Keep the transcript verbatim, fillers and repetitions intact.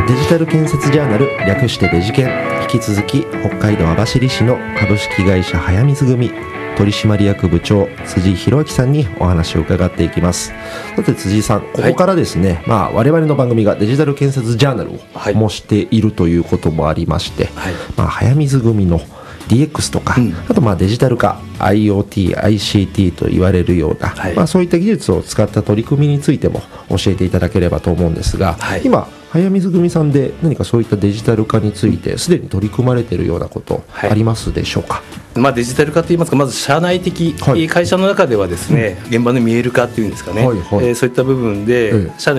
デジタル建設ジャーナル、略してデジケン、引き続き北海道網走市の株式会社早水組取締役部長辻弘明さんにお話を伺っていきます。さて辻井さん、ここからですね、はい、まあ、我々の番組がデジタル建設ジャーナルを模しているということもありまして、はい、まあ、早水組の ディーエックス とか、うん、あとまあデジタル化 アイオーティー、アイシーティー と言われるような、はい、まあ、そういった技術を使った取り組みについても教えていただければと思うんですが、はい、今早水組さんで何かそういったデジタル化についてすでに取り組まれているようなことありますでしょうか。 はい、まあ、デジタル化といいますか、まず社内的、はい、会社の中ではですね、うん、現場の見える化っていうんですかね、はいはい、えー、そういった部分で、ええ、社内